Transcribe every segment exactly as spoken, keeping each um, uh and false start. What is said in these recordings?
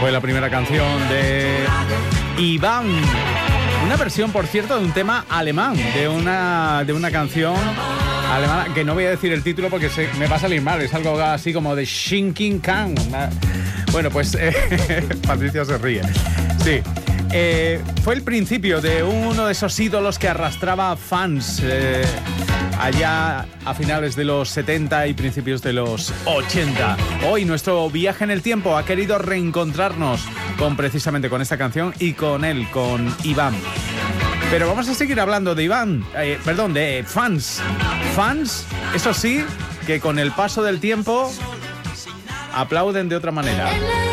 Fue la primera canción de Iván. Una versión, por cierto, de un tema alemán, de una, de una canción alemana, que no voy a decir el título porque se, me va a salir mal. Es algo así como de Shinking Kang. Bueno, pues eh, Patricia se ríe. Sí. Eh, fue el principio de uno de esos ídolos que arrastraba fans eh, allá a finales de los setenta y principios de los ochenta. Hoy nuestro viaje en el tiempo ha querido reencontrarnos con precisamente con esta canción y con él, con Iván. Pero vamos a seguir hablando de Iván, eh, perdón, de fans. Fans, eso sí, que con el paso del tiempo aplauden de otra manera.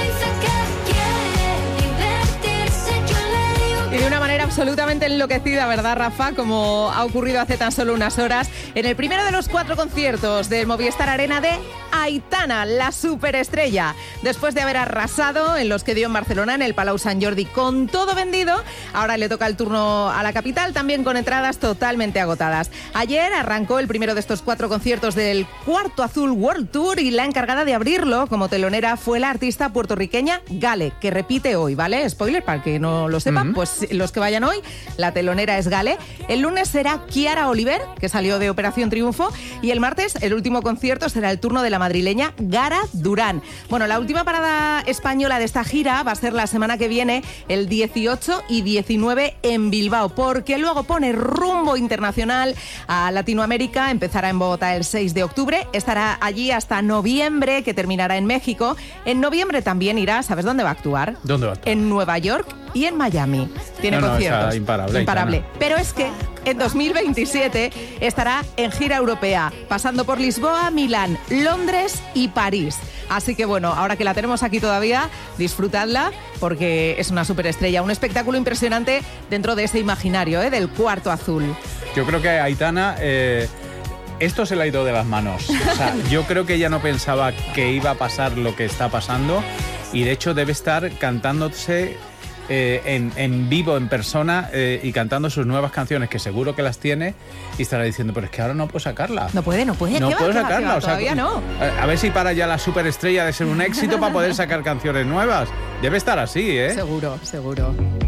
Y de una manera absolutamente enloquecida, ¿verdad, Rafa? Como ha ocurrido hace tan solo unas horas en el primero de los cuatro conciertos del Movistar Arena de Aitana, la superestrella. Después de haber arrasado en los que dio en Barcelona, en el Palau Sant Jordi, con todo vendido, ahora le toca el turno a la capital, también con entradas totalmente agotadas. Ayer arrancó el primero de estos cuatro conciertos del Cuarto Azul World Tour y la encargada de abrirlo como telonera fue la artista puertorriqueña Gale, que repite hoy, ¿vale? Spoiler, para que no lo sepan, uh-huh. Pues los que vayan hoy, la telonera es Gale. El lunes será Kiara Oliver, que salió de Operación Triunfo, y el martes, el último concierto, será el turno de la madrileña Gara Durán. Bueno, la última parada española de esta gira va a ser la semana que viene, el dieciocho y diecinueve en Bilbao, porque luego pone rumbo internacional a Latinoamérica, empezará en Bogotá el seis de octubre, estará allí hasta noviembre, que terminará en México. En noviembre también irá, ¿sabes dónde va a actuar? ¿Dónde va a actuar? En Nueva York y en Miami. Tiene no, no, conciertos. Imparable. Imparable. Pero es que en dos mil veintisiete estará en gira europea, pasando por Lisboa, Milán, Londres y París. Así que bueno, ahora que la tenemos aquí todavía, disfrutadla porque es una superestrella, un espectáculo impresionante dentro de ese imaginario, ¿eh? Del Cuarto Azul. Yo creo que Aitana, eh, esto se le ha ido de las manos. O sea, yo creo que ella no pensaba que iba a pasar lo que está pasando y de hecho debe estar cantándose Eh, en, en vivo, en persona, eh, y cantando sus nuevas canciones, que seguro que las tiene, y estará diciendo, pero es que ahora no puedo sacarla. No puede, no puede. No ¿Qué puedo va, sacarla. qué va, O sea, todavía no. A, a ver si para ya la superestrella de ser un éxito para poder sacar canciones nuevas. Debe estar así, ¿eh? Seguro, seguro.